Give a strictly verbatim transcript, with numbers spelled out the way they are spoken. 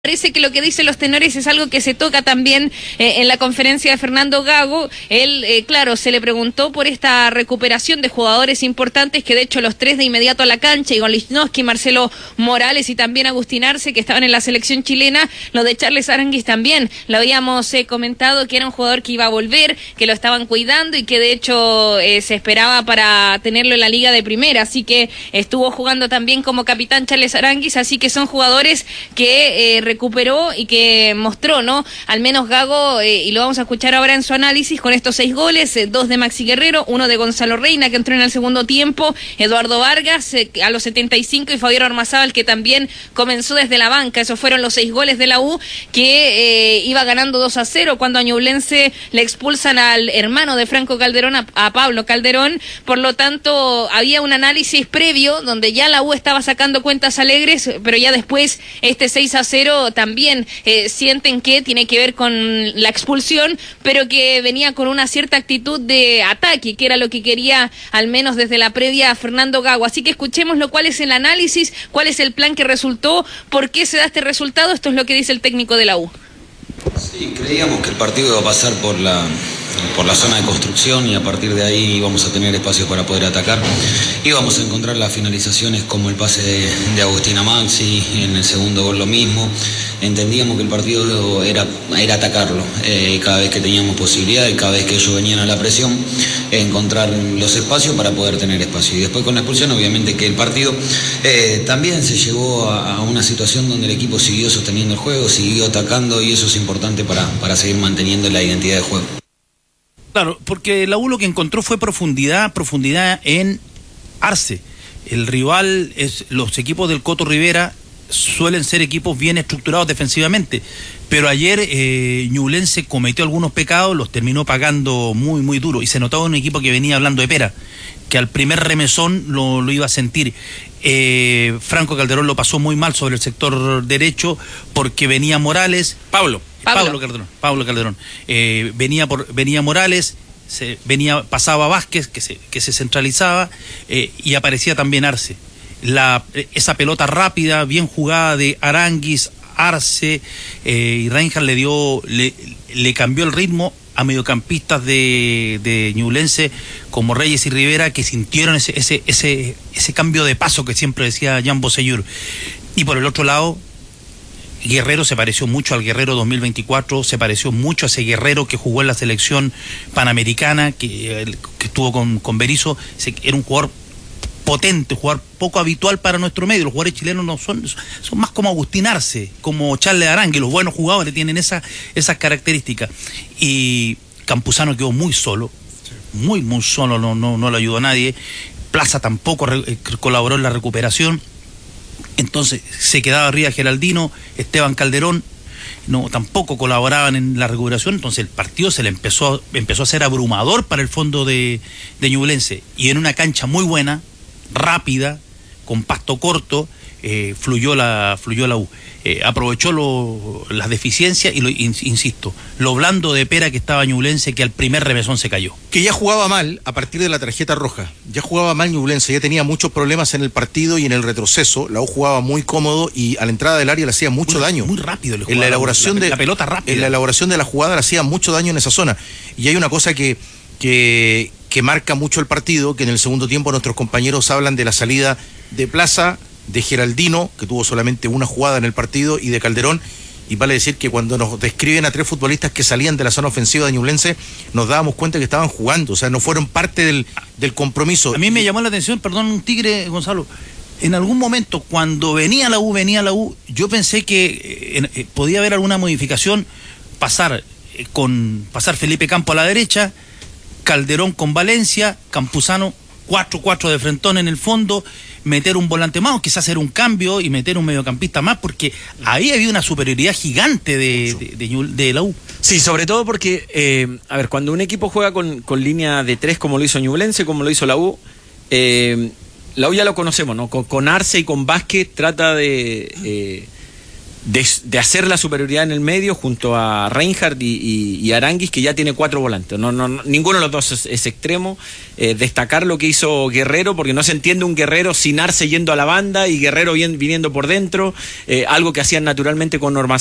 Parece que lo que dicen los tenores es algo que se toca también eh, en la conferencia de Fernando Gago. Él, eh, claro, se le preguntó por esta recuperación de jugadores importantes, que de hecho los tres de inmediato a la cancha, Igor Lichnowsky, Marcelo Morales y también Agustín Arce, que estaban en la selección chilena. Lo de Charles Aránguiz también, lo habíamos eh, comentado, que era un jugador que iba a volver, que lo estaban cuidando y que de hecho eh, se esperaba para tenerlo en la liga de primera, así que estuvo jugando también como capitán Charles Aránguiz, así que son jugadores que eh, recuperó y que mostró, ¿no? Al menos Gago, eh, y lo vamos a escuchar ahora en su análisis, con estos seis goles, eh, dos de Maxi Guerrero, uno de Gonzalo Reina, que entró en el segundo tiempo, Eduardo Vargas eh, a los setenta y cinco, y Fabián Ormazábal, que también comenzó desde la banca. Esos fueron los seis goles de la U, que eh, iba ganando dos a cero cuando a Ñublense le expulsan al hermano de Franco Calderón, a, a Pablo Calderón. Por lo tanto, había un análisis previo donde ya la U estaba sacando cuentas alegres, pero ya después este seis a cero también eh, sienten que tiene que ver con la expulsión, pero que venía con una cierta actitud de ataque, que era lo que quería al menos desde la previa Fernando Gago. Así que escuchémoslo, cuál es el análisis, cuál es el plan que resultó, por qué se da este resultado. Esto es lo que dice el técnico de la U. Sí, creíamos que el partido iba a pasar por la, por la zona de construcción y a partir de ahí íbamos a tener espacios para poder atacar. Íbamos a encontrar las finalizaciones como el pase de, de Agustín a Maxi, en el segundo gol lo mismo. Entendíamos que el partido era, era atacarlo, eh, cada vez que teníamos posibilidad y cada vez que ellos venían a la presión, encontrar los espacios para poder tener espacio. Y después con la expulsión, obviamente que el partido eh, también se llevó a, a una situación donde el equipo siguió sosteniendo el juego, siguió atacando, y eso es importante para, para seguir manteniendo la identidad de juego. Claro, porque la U lo que encontró fue profundidad, profundidad en Arce. El rival, es los equipos del Coto Rivera suelen ser equipos bien estructurados defensivamente, pero ayer eh, Ñublense cometió algunos pecados, los terminó pagando muy muy duro, y se notaba un equipo que venía hablando de pera, que al primer remesón lo, lo iba a sentir. eh, Franco Calderón lo pasó muy mal sobre el sector derecho, porque venía Morales, Pablo Pablo, Pablo Calderón, Pablo Calderón eh, venía por venía Morales, se venía pasaba Vázquez, que se que se centralizaba, eh, y aparecía también Arce. La, esa pelota rápida, bien jugada de Aránguiz, Arce eh, y Reinhardt le dio, le, le cambió el ritmo a mediocampistas de, de Ñublense como Reyes y Rivera, que sintieron ese, ese, ese, ese cambio de paso que siempre decía Jan Bosellur. Y por el otro lado, Guerrero se pareció mucho al Guerrero dos mil veinticuatro, se pareció mucho a ese Guerrero que jugó en la selección panamericana, que, que estuvo con, con Berizzo. Era un jugador potente, jugador poco habitual para nuestro medio. Los jugadores chilenos no son, son más como Agustín Arce, como Charles Aránguiz. Los buenos jugadores tienen esa, esas características. Y Campuzano quedó muy solo, muy, muy solo, no, no, no le ayudó a nadie. Plaza tampoco re, colaboró en la recuperación. Entonces se quedaba arriba Geraldino, Esteban Calderón, no, tampoco colaboraban en la recuperación. Entonces el partido se le empezó, empezó a ser abrumador para el fondo de, de Ñublense. Y en una cancha muy buena, rápida, con pasto corto, eh, fluyó la fluyó la U. Eh, aprovechó lo, las deficiencias y, lo, in, insisto, lo blando de pera que estaba Ñublense, que al primer revesón se cayó. Que ya jugaba mal a partir de la tarjeta roja. Ya jugaba mal Ñublense, ya tenía muchos problemas en el partido y en el retroceso. La U jugaba muy cómodo y a la entrada del área le hacía mucho muy, daño. Muy rápido le jugaba, en la elaboración la, de la pelota rápida. En la elaboración de la jugada le hacía mucho daño en esa zona. Y hay una cosa que que que marca mucho el partido, que en el segundo tiempo nuestros compañeros hablan de la salida de Plaza, de Geraldino, que tuvo solamente una jugada en el partido, y de Calderón. Y vale decir que cuando nos describen a tres futbolistas que salían de la zona ofensiva de Ñublense, nos dábamos cuenta que estaban jugando, o sea, no fueron parte del, del compromiso. A mí me llamó la atención, perdón, un tigre, Gonzalo, en algún momento cuando venía la U, venía la U, yo pensé que eh, eh, podía haber alguna modificación, pasar eh, con pasar Felipe Campo a la derecha, Calderón con Valencia, Campuzano cuatro cuatro de frentón en el fondo, meter un volante más, o quizás hacer un cambio y meter un mediocampista más, porque ahí había una superioridad gigante de, de, de, de la U. Sí, sobre todo porque, eh, a ver, cuando un equipo juega con, con línea de tres, como lo hizo Ñublense, como lo hizo la U, eh, la U ya lo conocemos, ¿no? Con, con Arce y con Vázquez trata de... Eh, de, de hacer la superioridad en el medio junto a Reinhardt y, y, y Aranguis, que ya tiene cuatro volantes. No, no, no, ninguno de los dos es, es extremo. Eh, destacar lo que hizo Guerrero, porque no se entiende un Guerrero sin Arce yendo a la banda y Guerrero bien, viniendo por dentro, eh, algo que hacían naturalmente con Norma